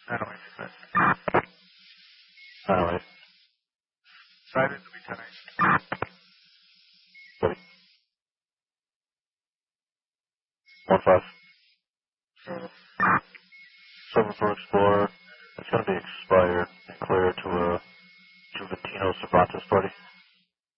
908. Alright. Driving to be 10-8. Ready. 1-5. Silver for Explorer. It's going to be expired and clear to a Juventino Cervantes party.